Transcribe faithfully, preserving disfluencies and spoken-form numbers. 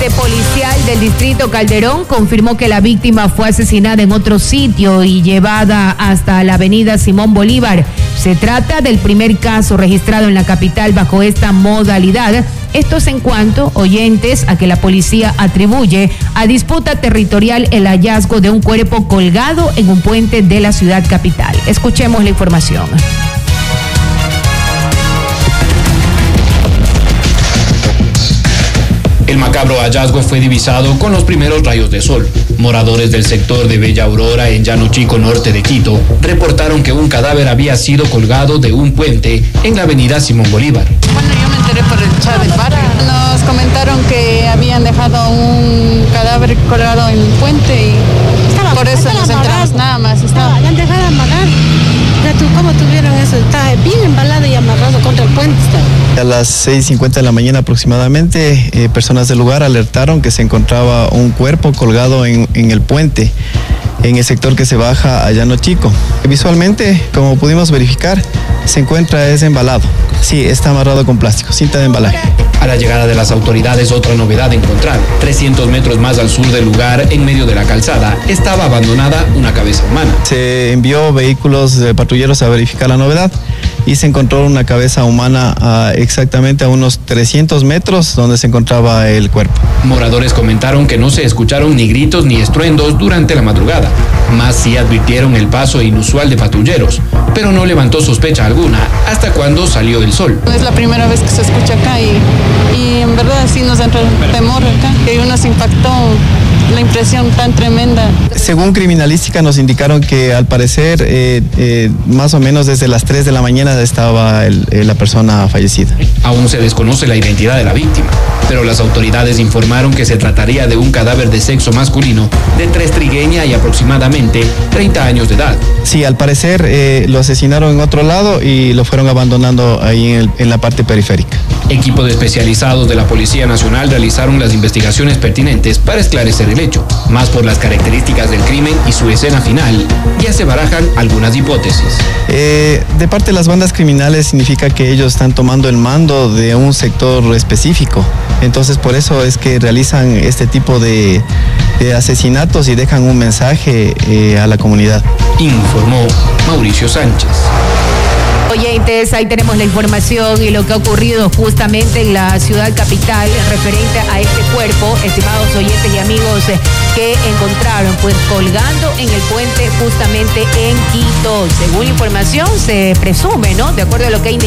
Parte policial del distrito Calderón confirmó que la víctima fue asesinada en otro sitio y llevada hasta la avenida Simón Bolívar. Se trata del primer caso registrado en la capital bajo esta modalidad. Esto es en cuanto, oyentes, a que la policía atribuye a disputa territorial el hallazgo de un cuerpo colgado en un puente de la ciudad capital. Escuchemos la información. El macabro hallazgo fue divisado con los primeros rayos de sol. Moradores del sector de Bella Aurora, en Llano Chico, norte de Quito, reportaron que un cadáver había sido colgado de un puente en la avenida Simón Bolívar. Bueno, yo me enteré por el chat del barrio. Nos comentaron que habían dejado un cadáver colgado en un puente y estaba, por eso nos enteramos, nada más. Estaba. Habían dejado amarrar. ¿Cómo tuvieron eso? Está bien embalado y amarrado contra el puente. A las seis cincuenta de la mañana aproximadamente, eh, personas del lugar alertaron que se encontraba un cuerpo colgado en, en el puente, en el sector que se baja a Llano Chico. Visualmente, como pudimos verificar, se encuentra es embalado. Sí, está amarrado con plástico, cinta de embalaje. A la llegada de las autoridades, otra novedad encontraron. trescientos metros más al sur del lugar, en medio de la calzada, estaba abandonada una cabeza humana. Se envió vehículos de patrulleros a verificar la novedad y se encontró una cabeza humana a exactamente a unos trescientos metros donde se encontraba el cuerpo. Moradores comentaron que no se escucharon ni gritos ni estruendos durante la madrugada, más sí advirtieron el paso inusual de patrulleros, pero no levantó sospecha alguna hasta cuando salió el sol. Es la primera vez que se escucha acá y, y en verdad sí nos entra temor acá, que nos impactó la impresión tan tremenda. Según criminalística nos indicaron que al parecer eh, eh, más o menos desde las tres de la mañana estaba el, eh, la persona fallecida. Aún se desconoce la identidad de la víctima, pero las autoridades informaron que se trataría de un cadáver de sexo masculino de tez trigueña y aproximadamente treinta años de edad. Sí, al parecer eh, lo asesinaron en otro lado y lo fueron abandonando ahí en, el, en la parte periférica. Equipos especializados de la Policía Nacional realizaron las investigaciones pertinentes para esclarecer el hecho, más por las características del crimen y su escena final. Ya se barajan algunas hipótesis. Eh, de parte de las bandas criminales significa que ellos están tomando el mando de un sector específico. Entonces por eso es que realizan este tipo de, de asesinatos y dejan un mensaje eh, a la comunidad. Informó Mauricio Sánchez. Oyentes, ahí tenemos la información y lo que ha ocurrido justamente en la ciudad capital referente a este cuerpo, estimados oyentes y amigos, que encontraron pues colgando en el puente justamente en Quito. Según la información se presume, ¿no? De acuerdo a lo que ha indicado